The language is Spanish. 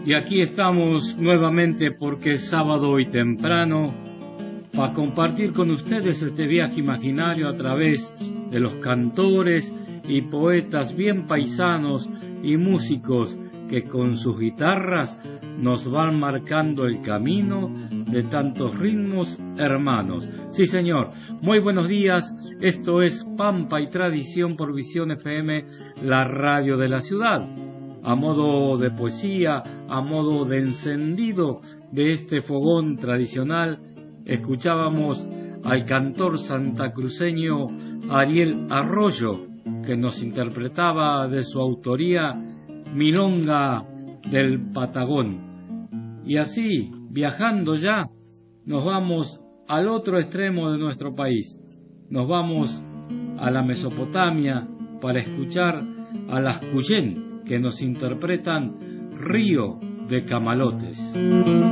Y aquí estamos nuevamente porque es sábado y temprano para compartir con ustedes este viaje imaginario a través de los cantores y poetas bien paisanos y músicos que con sus guitarras nos van marcando el camino de tantos ritmos hermanos. Sí, señor. Muy buenos días. Esto es Pampa y Tradición por Visión FM, la radio de la ciudad. A modo de poesía, a modo de encendido de este fogón tradicional, escuchábamos al cantor santacruceño Ariel Arroyo, que nos interpretaba de su autoría Milonga del Patagón. Y así, viajando ya, nos vamos al otro extremo de nuestro país. Nos vamos a la Mesopotamia para escuchar a las Cuyén, que nos interpretan Río de Camalotes.